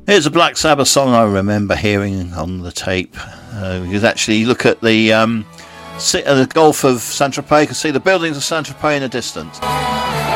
Here's a Black Sabbath song I remember hearing on the tape. Because actually, you look at the Gulf of Saint-Tropez, you can see the buildings of Saint-Tropez in the distance.